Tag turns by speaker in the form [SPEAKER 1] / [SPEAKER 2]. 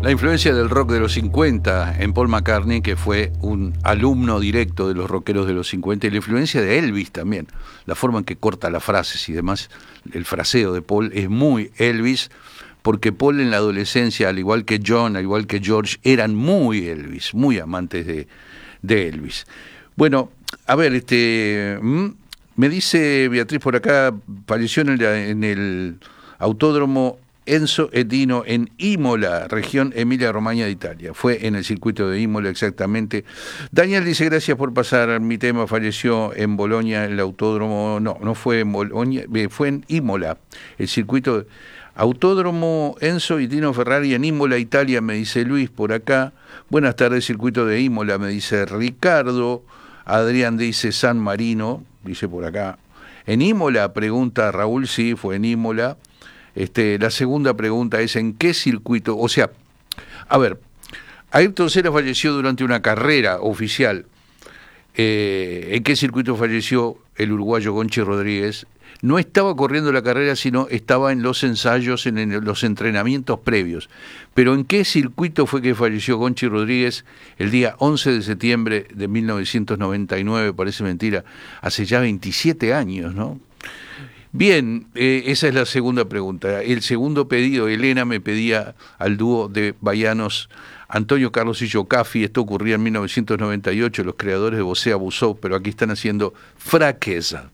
[SPEAKER 1] La influencia del rock de los 50 en Paul McCartney, que fue un alumno directo de los rockeros de los 50, y la influencia de Elvis también, la forma en que corta las frases y demás, el fraseo de Paul es muy Elvis, porque Paul en la adolescencia, al igual que John, al igual que George, eran muy Elvis, muy amantes de Elvis. Bueno, a ver, me dice Beatriz por acá, falleció en el autódromo Enzo Edino en Imola, región Emilia-Romagna de Italia. Fue en el circuito de Imola exactamente. Daniel dice, gracias por pasar mi tema, falleció en Bolonia, el autódromo, no fue en Bolonia, fue en Imola, el circuito, autódromo Enzo Edino Ferrari en Imola, Italia, me dice Luis por acá. Buenas tardes, circuito de Imola, me dice Ricardo. Adrián dice San Marino, dice por acá. En Imola, pregunta Raúl, sí, fue en Imola. La segunda pregunta es ¿en qué circuito? O sea, a ver, Ayrton Senna falleció durante una carrera oficial. ¿En qué circuito falleció el uruguayo Gonchi Rodríguez? No estaba corriendo la carrera, sino estaba en los ensayos, en los entrenamientos previos. Pero ¿en qué circuito fue que falleció Gonchi Rodríguez el día 11 de septiembre de 1999? Parece mentira, hace ya 27 años, ¿no? Bien, esa es la segunda pregunta. El segundo pedido, Elena me pedía al dúo de baianos Antonio Carlos y Yocafi. Esto ocurría en 1998, los creadores de Vocea Abusó, pero aquí están haciendo Fraqueza.